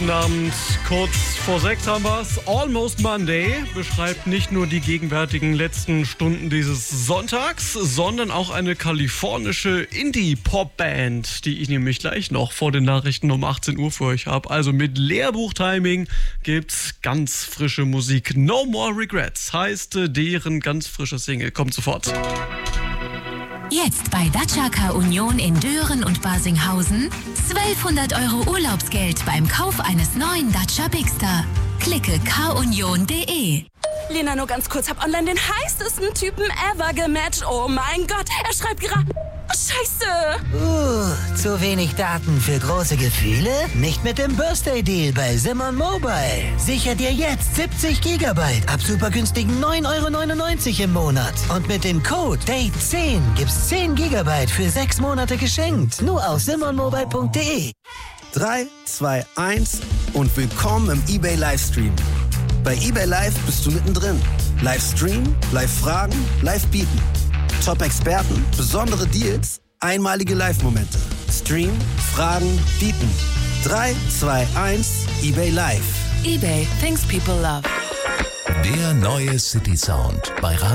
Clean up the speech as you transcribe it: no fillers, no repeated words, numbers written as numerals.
Abend, kurz vor 6 haben wir's. Almost Monday beschreibt nicht nur die gegenwärtigen letzten Stunden dieses Sonntags, sondern auch eine kalifornische Indie-Pop-Band, die ich nämlich gleich noch vor den Nachrichten um 18 Uhr für euch habe. Also mit Lehrbuch-Timing gibt's ganz frische Musik. No More Regrets heißt deren ganz frische Single. Kommt sofort. Jetzt bei Dacia Car Union in Dören und Barsinghausen 1200 € Urlaubsgeld beim Kauf eines neuen Dacia Bigster. Klicke carunion.de. Lena, nur ganz kurz, hab online den heißesten Typen ever gematcht. Oh mein Gott, er schreibt gerade... Scheiße! Zu wenig Daten für große Gefühle? Nicht mit dem Birthday-Deal bei Simon Mobile. Sicher dir jetzt 70 GB ab super günstigen 9,99 € im Monat. Und mit dem Code DATE10 gibt's 10 GB für 6 Monate geschenkt. Nur auf simonmobile.de. 3, 2, 1 und willkommen im eBay Livestream. Bei eBay Live bist du mittendrin. Livestream, Live-Fragen, Live-Bieten. Top-Experten, besondere Deals, einmalige Live-Momente. Stream, Fragen, Bieten. 3, 2, 1, eBay Live. eBay, things people love. Der neue City Sound bei